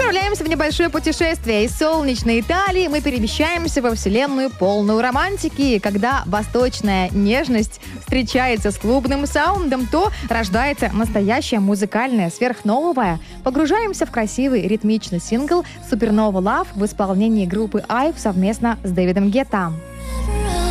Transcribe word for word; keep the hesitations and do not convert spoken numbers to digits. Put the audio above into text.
отправляемся в небольшое путешествие. Из солнечной Италии мы перемещаемся во вселенную, полную романтики. Когда восточная нежность встречается с клубным саундом, то рождается настоящая музыкальная сверхновая. Погружаемся в красивый ритмичный сингл «Supernova Love» в исполнении группы Айв совместно с Дэвидом Гетта.